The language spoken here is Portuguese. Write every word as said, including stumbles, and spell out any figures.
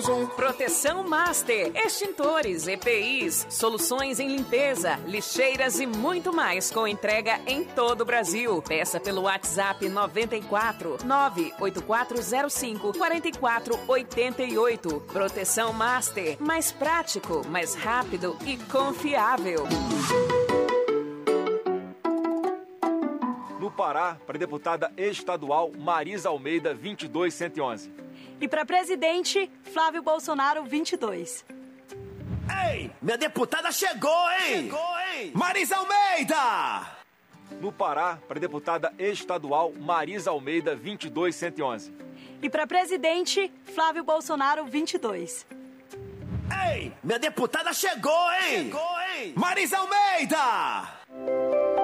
zum, zum. Proteção Master, extintores, E P Is, soluções em limpeza, lixeiras e muito mais com entrega em todo o Brasil. Peça pelo WhatsApp noventa e quatro, nove oito quatro zero cinco, quatro quatro oito oito. Proteção Master, mais prático, mais rápido e confiável. No Pará, para a deputada estadual Marisa Almeida, vinte e dois cento e onze. E para presidente, Flávio Bolsonaro, vinte e dois. Ei, minha deputada chegou, hein? Chegou, hein? Marisa Almeida! No Pará, para a deputada estadual Marisa Almeida, vinte e dois cento e onze. E para presidente, Flávio Bolsonaro, vinte e dois. Ei, minha deputada chegou, hein? Chegou, hein? Marisa Almeida!